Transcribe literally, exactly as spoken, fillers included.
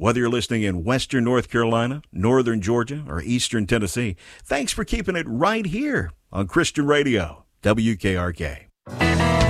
Whether you're listening in western North Carolina, northern Georgia, or eastern Tennessee, thanks for keeping it right here on Christian Radio, W K R K.